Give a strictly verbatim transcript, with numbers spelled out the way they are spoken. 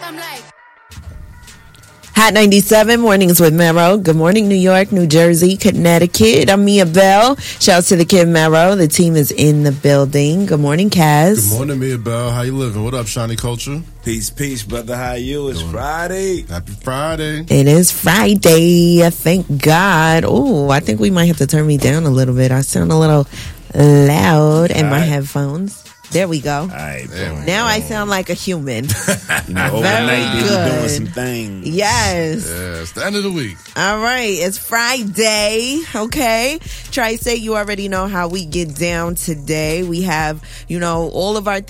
I'm like. Hot ninety-seven mornings with Mero. Good morning, New York, New Jersey, Connecticut. I'm Mia Bell. Shouts to the kid Mero. The team is in the building. Good morning, Kaz. Good morning, Mia Bell. How you living? What up, Shawnee Culture? Peace, peace, brother. How you? It's Doing Friday. Happy Friday. It is Friday. Thank God. Oh, I think we might have to turn me down a little bit. I sound a little loud in my headphones. There we go. All right, there now I sound like a human. You know, overnight they be doing some things. Yes. Yeah, it's the end of the week. All right. It's Friday. Okay. Tri-State, you already know how we get down today. We have, you know, all of our things.